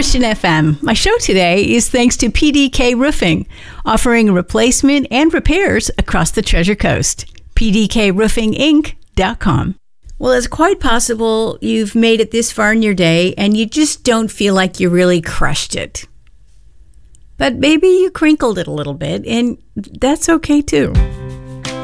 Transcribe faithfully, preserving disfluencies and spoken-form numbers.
Christian F M. My show today is thanks to P D K Roofing, offering replacement and repairs across the Treasure Coast. P D K roofing inc dot com. Well, it's quite possible you've made it this far in your day and you just don't feel like you really crushed it. But maybe you crinkled it a little bit, and that's okay too.